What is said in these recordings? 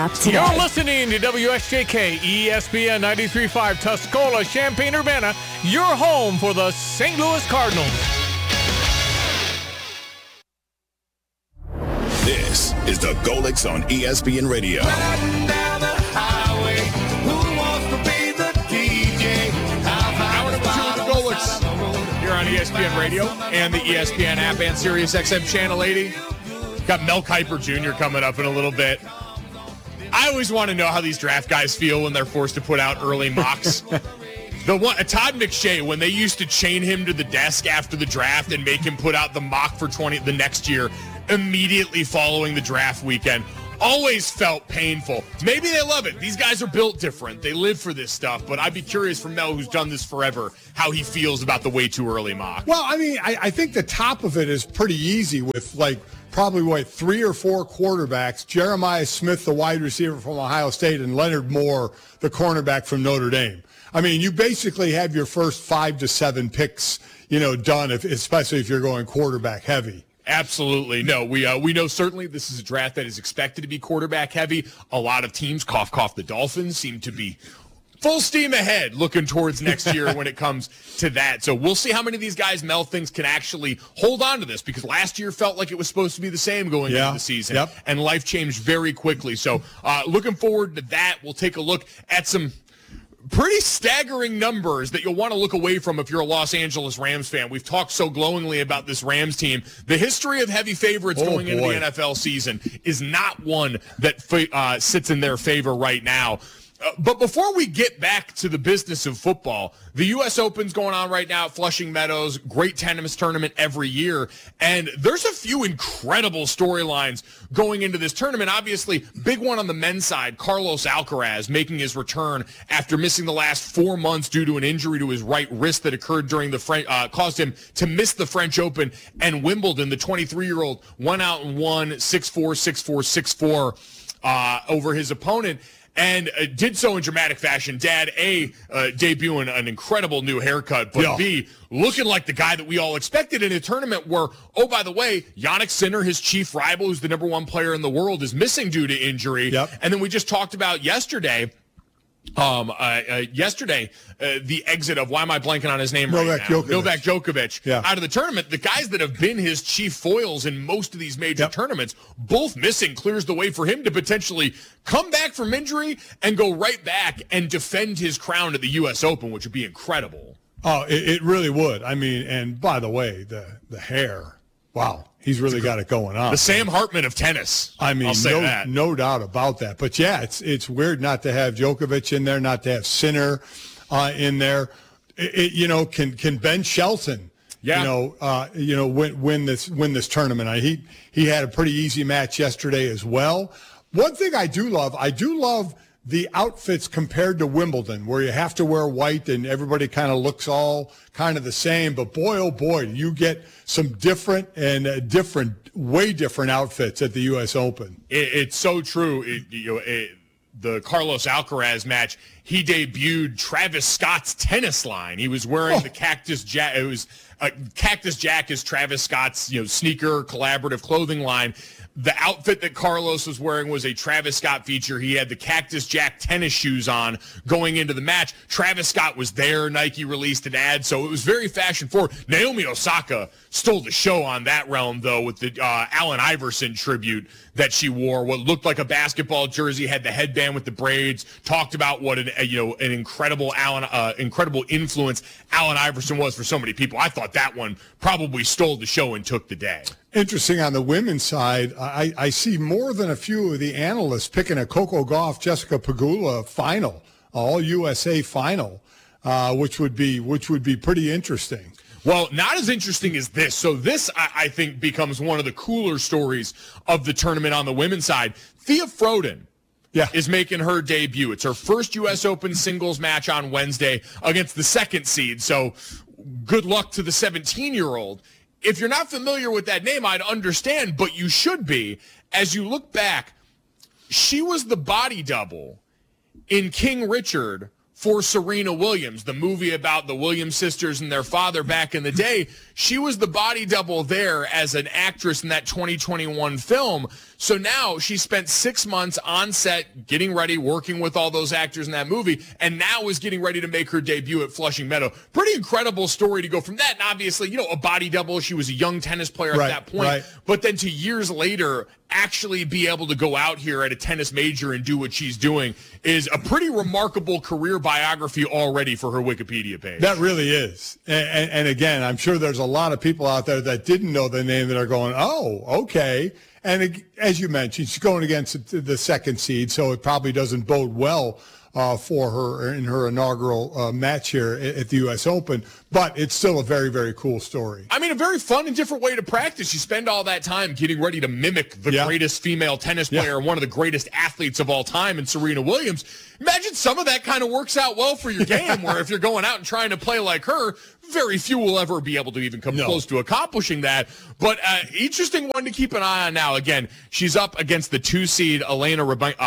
Today. You're listening to WSJK ESPN 93.5 Tuscola, Champaign-Urbana, your home for the St. Louis Cardinals. This is the Golix on ESPN Radio. Riding down the highway, who wants to be the DJ? Hour number 2 of the Golix here on ESPN Radio and the ESPN app and Sirius XM Channel 80. Got Mel Kiper Jr. coming up in a little bit. I always want to know how these draft guys feel when they're forced to put out early mocks. Todd McShay, when they used to chain him to the desk after the draft and make him put out the mock for the next year immediately following the draft weekend, always felt painful. Maybe they love it. These guys are built different. They live for this stuff. But I'd be curious from Mel, who's done this forever, how he feels about the way too early mock. Well, I mean, I think the top of it is pretty easy with probably 3 or 4 quarterbacks, Jeremiah Smith, the wide receiver from Ohio State, and Leonard Moore, the cornerback from Notre Dame. I mean, you basically have your first 5 to 7 picks, done, especially if you're going quarterback heavy. Absolutely. No, we know certainly this is a draft that is expected to be quarterback heavy. A lot of teams, cough, cough, the Dolphins, seem to be full steam ahead looking towards next year when it comes to that. So we'll see how many of these guys Mel thinks can actually hold on to this, because last year felt like it was supposed to be the same going into the season. And life changed very quickly. So looking forward to that. We'll take a look at some pretty staggering numbers that you'll want to look away from if you're a Los Angeles Rams fan. We've talked so glowingly about this Rams team. The history of heavy favorites going into the NFL season is not one that sits in their favor right now. But before we get back to the business of football, the U.S. Open's going on right now at Flushing Meadows. Great tennis tournament every year. And there's a few incredible storylines going into this tournament. Obviously, big one on the men's side, Carlos Alcaraz making his return after missing the last 4 months due to an injury to his right wrist that occurred during the caused him to miss the French Open and Wimbledon. The 23-year-old went out and won 6-4, 6-4, 6-4 over his opponent. And did so in dramatic fashion. Dad, A, debuting an incredible new haircut, but B, looking like the guy that we all expected in a tournament where, oh, by the way, Jannik Sinner, his chief rival, who's the number 1 player in the world, is missing due to injury. And then we just talked about yesterday, the exit of, why am I blanking on his name Novak Djokovic out of the tournament. The guys that have been his chief foils in most of these major tournaments, both missing, clears the way for him to potentially come back from injury and go right back and defend his crown at the U.S. Open, which would be incredible. Oh, it really would. I mean, and by the way, the hair, wow. He's really got it going on. The Sam Hartman of tennis. I mean, no doubt about that. But, yeah, it's weird not to have Djokovic in there, not to have Sinner in there. Can Ben Shelton, win this tournament? He had a pretty easy match yesterday as well. One thing I do love the outfits compared to Wimbledon, where you have to wear white and everybody kind of looks all kind of the same. But boy, oh boy, you get some way different outfits at the U.S. Open. It's so true. The Carlos Alcaraz match, he debuted Travis Scott's tennis line. He was wearing the Cactus Jack. It was Cactus Jack is Travis Scott's sneaker collaborative clothing line. The outfit that Carlos was wearing was a Travis Scott feature. He had the Cactus Jack tennis shoes on going into the match. Travis Scott was there. Nike released an ad, so it was very fashion forward. Naomi Osaka stole the show on that realm, though, with the Allen Iverson tribute that she wore. What looked like a basketball jersey, had the headband with the braids. Talked about what an incredible incredible influence Allen Iverson was for so many people. I thought that one probably stole the show and took the day. Interesting on the women's side, I see more than a few of the analysts picking a Coco Gauff, Jessica Pegula final, all USA final, which would be pretty interesting. Well, not as interesting as this. So this, I think, becomes one of the cooler stories of the tournament on the women's side. Thea Froden is making her debut. It's her first U.S. Open singles match on Wednesday against the second seed. So good luck to the 17-year-old. If you're not familiar with that name, I'd understand, but you should be. As you look back, she was the body double in King Richard for Serena Williams, the movie about the Williams sisters and their father back in the day. She was the body double there as an actress in that 2021 film. So now she spent 6 months on set getting ready, working with all those actors in that movie, and now is getting ready to make her debut at Flushing Meadow. Pretty incredible story to go from that. And obviously, a body double. She was a young tennis player at that point. Right. But then to years later, actually be able to go out here at a tennis major and do what she's doing is a pretty remarkable career biography already for her Wikipedia page. That really is. And again, I'm sure there's a lot of people out there that didn't know the name that are going, oh, okay. And as you mentioned, she's going against the second seed, so it probably doesn't bode well for her in her inaugural match here at the U.S. Open. But it's still a very, very cool story. I mean, a very fun and different way to practice. You spend all that time getting ready to mimic the greatest female tennis player, one of the greatest athletes of all time, in Serena Williams. Imagine some of that kind of works out well for your game, where if you're going out and trying to play like her, very few will ever be able to even come close to accomplishing that. But interesting one to keep an eye on now. Again, she's up against the 2-seed Elena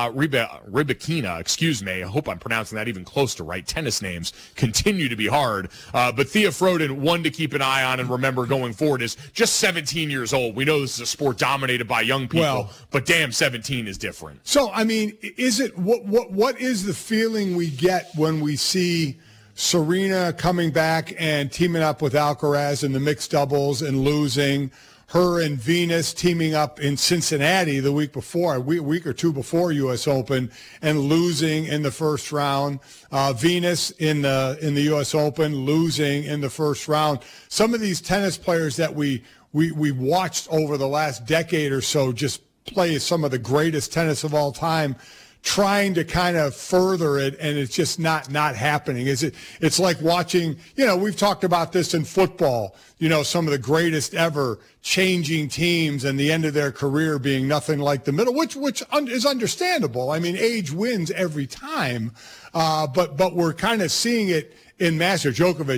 Rybakina. Excuse me. I hope I'm pronouncing that even close to right. Tennis names continue to be hard. But Thea Froden, one to keep an eye on and remember going forward, is just 17 years old. We know this is a sport dominated by young people, but damn, 17 is different. So, I mean, is it what is the feeling we get when we see Serena coming back and teaming up with Alcaraz in the mixed doubles and losing? Her and Venus teaming up in Cincinnati the week before, a week or two before U.S. Open, and losing in the first round. Venus in the U.S. Open losing in the first round. Some of these tennis players that we watched over the last decade or so just play some of the greatest tennis of all time, trying to kind of further it, and it's just not happening. It's like watching, we've talked about this in football, some of the greatest ever changing teams and the end of their career being nothing like the middle, which is understandable. I mean, age wins every time, but we're kind of seeing it in Masters. Novak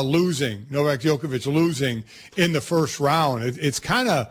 Djokovic losing in the first round. It's kind of,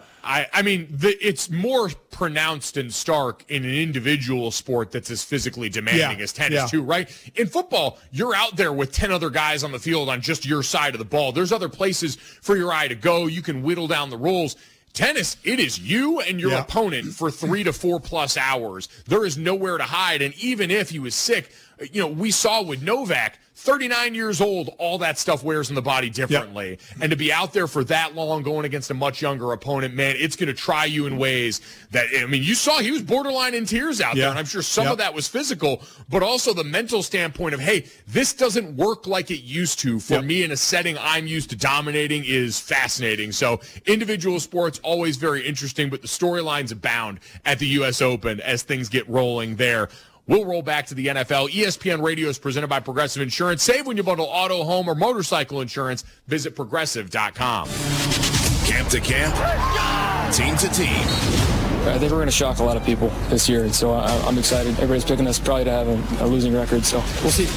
it's more pronounced and stark in an individual sport that's as physically demanding as tennis too, right? In football, you're out there with 10 other guys on the field on just your side of the ball. There's other places for your eye to go. You can whittle down the rules. Tennis, it is you and your opponent for 3 to 4 plus hours. There is nowhere to hide. And even if he was sick, we saw with Novak, 39 years old, all that stuff wears in the body differently. Yep. And to be out there for that long going against a much younger opponent, man, it's going to try you in ways that, you saw he was borderline in tears out there. And I'm sure some of that was physical, but also the mental standpoint of, hey, this doesn't work like it used to for me in a setting I'm used to dominating is fascinating. So individual sports, always very interesting, but the storylines abound at the U.S. Open as things get rolling there. We'll roll back to the NFL. ESPN Radio is presented by Progressive Insurance. Save when you bundle auto, home, or motorcycle insurance. Visit Progressive.com. Camp to camp, team to team. I think we're going to shock a lot of people this year, and so I'm excited. Everybody's picking us probably to have a losing record, so we'll see.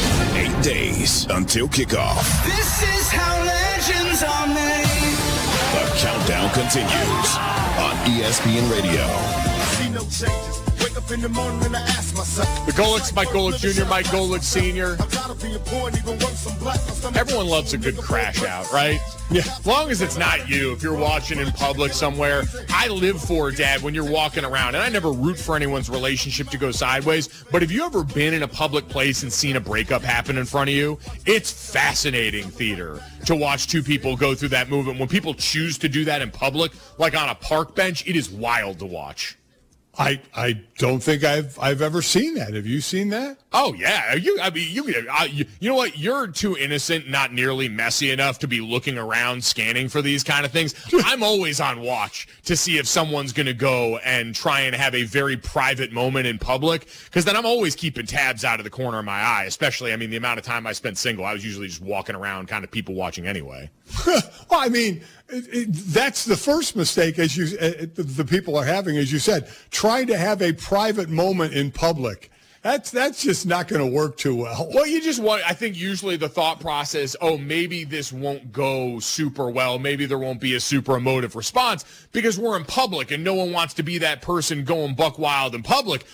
8 days until kickoff. This is how legends are made. The countdown continues on ESPN Radio. See no changes. Wake up in the morning and I ask myself. The Golics, Mike Golic Jr., Mike Golic Sr. Everyone loves a good crash out, right? Yeah. As long as it's not you. If you're watching in public somewhere, I live for, Dad, when you're walking around. And I never root for anyone's relationship to go sideways. But have you ever been in a public place and seen a breakup happen in front of you? It's fascinating theater to watch two people go through that movement. When people choose to do that in public, like on a park bench, it is wild to watch. I don't think I've ever seen that. Have you seen that? Oh yeah, you know what? You're too innocent, not nearly messy enough to be looking around scanning for these kind of things. I'm always on watch to see if someone's going to go and try and have a very private moment in public, because then I'm always keeping tabs out of the corner of my eye. Especially, the amount of time I spent single, I was usually just walking around, kind of people watching anyway. Well, that's the first mistake, as the people are having, as you said, trying to have a private moment in public. That's just not going to work too well. Well, you just want, I think usually the thought process, maybe this won't go super well. Maybe there won't be a super emotive response because we're in public and no one wants to be that person going buck wild in public.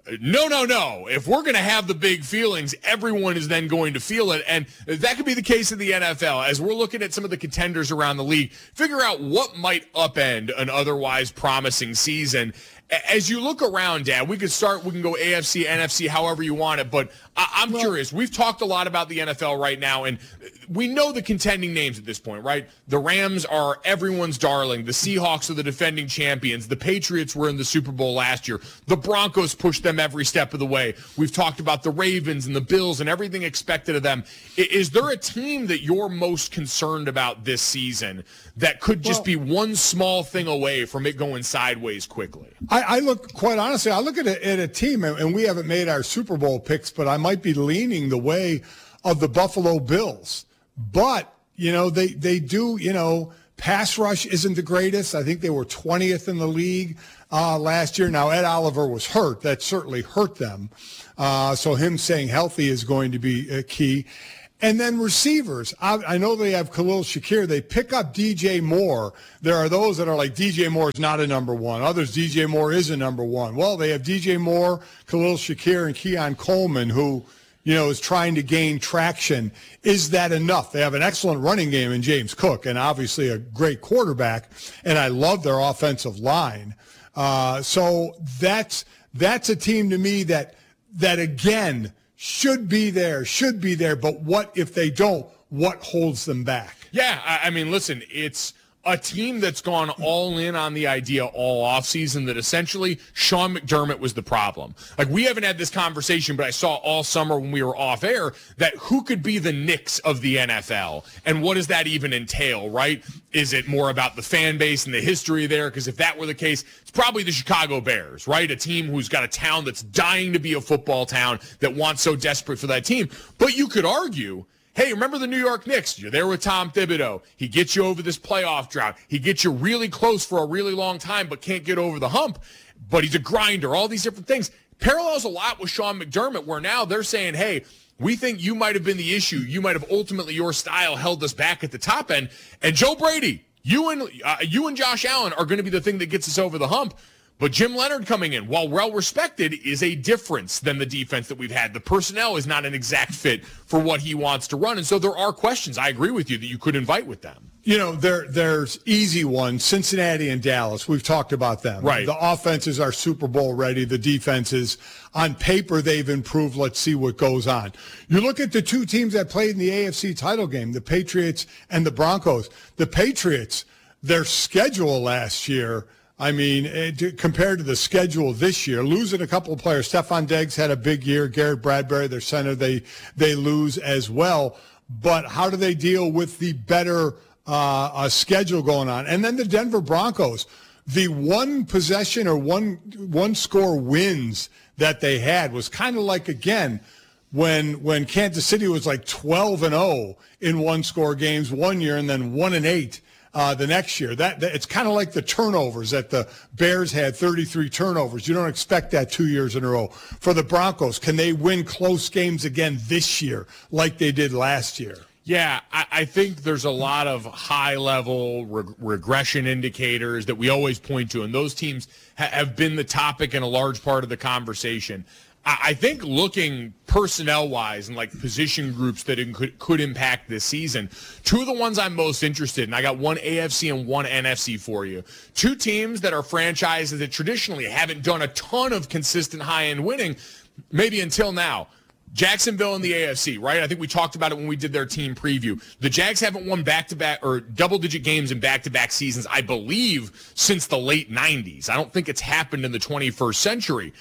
no. If we're going to have the big feelings, everyone is then going to feel it. And that could be the case in the NFL. As we're looking at some of the contenders around the league, figure out what might upend an otherwise promising season. As you look around, Dad, we can go AFC, NFC, however you want it, but I'm curious. We've talked a lot about the NFL right now, and we know the contending names at this point, right? The Rams are everyone's darling. The Seahawks are the defending champions. The Patriots were in the Super Bowl last year. The Broncos pushed them every step of the way. We've talked about the Ravens and the Bills and everything expected of them. Is there a team that you're most concerned about this season that could just be one small thing away from it going sideways quickly? I look, quite honestly, I look at a team, and we haven't made our Super Bowl picks, but I might be leaning the way of the Buffalo Bills. But, they do, pass rush isn't the greatest. I think they were 20th in the league last year. Now, Ed Oliver was hurt. That certainly hurt them. So him staying healthy is going to be key. And then receivers. I know they have Khalil Shakir. They pick up DJ Moore. There are those that are like, DJ Moore is not a number one. Others, DJ Moore is a number one. Well, they have DJ Moore, Khalil Shakir, and Keon Coleman, who, is trying to gain traction. Is that enough? They have an excellent running game in James Cook and obviously a great quarterback, and I love their offensive line. So that's a team to me that again, should be there, but what if they don't? What holds them back? Yeah, I mean, listen, it's a team that's gone all in on the idea all offseason that essentially Sean McDermott was the problem. Like, we haven't had this conversation, but I saw all summer when we were off air that who could be the Knicks of the NFL, and what does that even entail, right? Is it more about the fan base and the history there? Because if that were the case, it's probably the Chicago Bears, right? A team who's got a town that's dying to be a football town that wants so desperate for that team. But you could argue, hey, remember the New York Knicks? You're there with Tom Thibodeau. He gets you over this playoff drought. He gets you really close for a really long time, but can't get over the hump. But he's a grinder, all these different things. Parallels a lot with Sean McDermott, where now they're saying, hey, we think you might have been the issue. You might have ultimately, your style held us back at the top end. And Joe Brady, you and Josh Allen are going to be the thing that gets us over the hump. But Jim Leonard coming in, while well-respected, is a difference than the defense that we've had. The personnel is not an exact fit for what he wants to run. And so there are questions, I agree with you, that you could invite with them. There's easy ones, Cincinnati and Dallas. We've talked about them. Right. The offenses are Super Bowl ready. The defenses, on paper, they've improved. Let's see what goes on. You look at the two teams that played in the AFC title game, the Patriots and the Broncos. The Patriots, their schedule last year, I mean, compared to the schedule this year, losing a couple of players. Stephon Diggs had a big year. Garrett Bradbury, their center, they lose as well. But how do they deal with the better schedule going on? And then the Denver Broncos, the one possession or one score wins that they had was kind of like, again, when Kansas City was like 12-0 in one score games one year and then 1-8. The next year. That it's kind of like the turnovers that the Bears had, 33 turnovers. You don't expect that 2 years in a row. For the Broncos, can they win close games again this year like they did last year? Yeah, I think there's a lot of high-level regression indicators that we always point to, and those teams have been the topic and a large part of the conversation. I think looking personnel-wise and like position groups that could impact this season, two of the ones I'm most interested in, I got one AFC and one NFC for you. Two teams that are franchises that traditionally haven't done a ton of consistent high-end winning, maybe until now. Jacksonville in the AFC, right? I think we talked about it when we did their team preview. The Jags haven't won back-to-back or double-digit games in back-to-back seasons, I believe, since the late 90s. I don't think it's happened in the 21st century.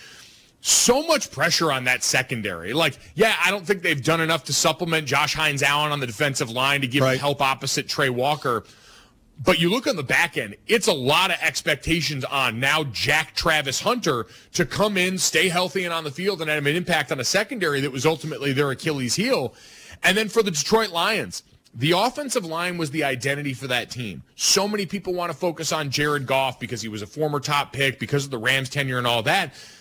So much pressure on that secondary. Like, yeah, I don't think they've done enough to supplement Josh Hines-Allen on the defensive line to give him help opposite Trey Walker. But you look on the back end, it's a lot of expectations on now Jack Travis Hunter to come in, stay healthy and on the field, and have an impact on a secondary that was ultimately their Achilles heel. And then for the Detroit Lions, the offensive line was the identity for that team. So many people want to focus on Jared Goff because he was a former top pick, because of the Rams tenure and all that.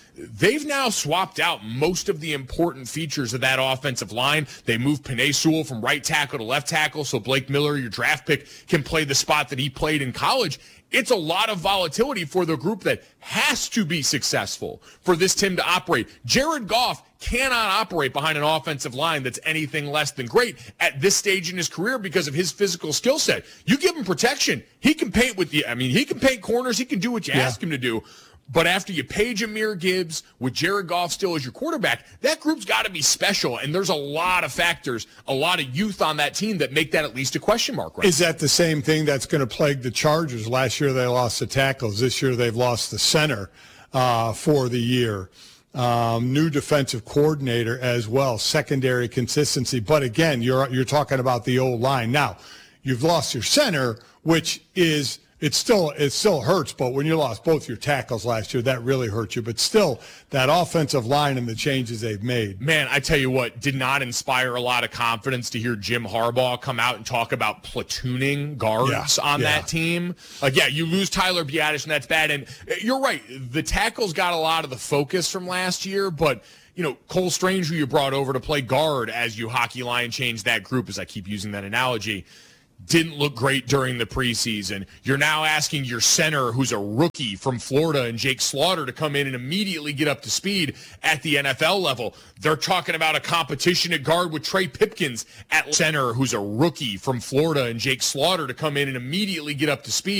they've now swapped out most of the important features of that offensive line. They moved Penei Sewell from right tackle to left tackle, so Blake Miller, your draft pick, can play the spot that he played in college. It's a lot of volatility for the group that has to be successful for this team to operate. Jared Goff cannot operate behind an offensive line that's anything less than great at this stage in his career because of his physical skill set. You give him protection, he can paint he can paint corners, he can do what you ask him to do. But after you pay Jahmyr Gibbs with Jared Goff still as your quarterback, that group's got to be special. And there's a lot of factors, a lot of youth on that team that make that at least a question mark. Right? Is that the same thing that's going to plague the Chargers? Last year they lost the tackles. This year they've lost the center for the year. New defensive coordinator as well, secondary consistency. But again, you're talking about the old line. Now, you've lost your center, which is it still hurts, but when you lost both your tackles last year, that really hurt you. But still, that offensive line and the changes they've made. Man, I tell you what, did not inspire a lot of confidence to hear Jim Harbaugh come out and talk about platooning guards on that team. You lose Tyler Biadasz, and that's bad. And you're right, the tackles got a lot of the focus from last year, but Cole Strange, who you brought over to play guard as you hockey line changed that group, as I keep using that analogy, didn't look great during the preseason. You're now asking your center, who's a rookie from Florida, and Jake Slaughter, to come in and immediately get up to speed at the NFL level. They're talking about a competition at guard with Trey Pipkins at center, who's a rookie from Florida, and Jake Slaughter to come in and immediately get up to speed.